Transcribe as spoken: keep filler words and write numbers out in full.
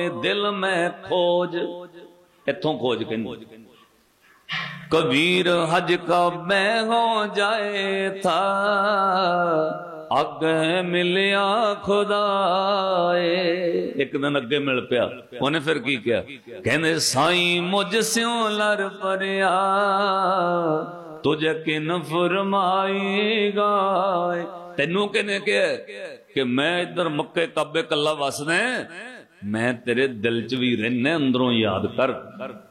दिल में खोज, इथों खोज कहनी। कबीर हज का मैं हो जाए था, अगे मिलिया खुदाए। एक दिन अगे मिल पिया, उन्हें फिर की किया, कहने साई मुझ स्यों लर परिया, तुझे किन फरमाएगा। तेनू किने कहा कि मैं इधर मक्के काबे कला वसना, मैं तेरे दिल च भी रहना, अंदरों याद कर।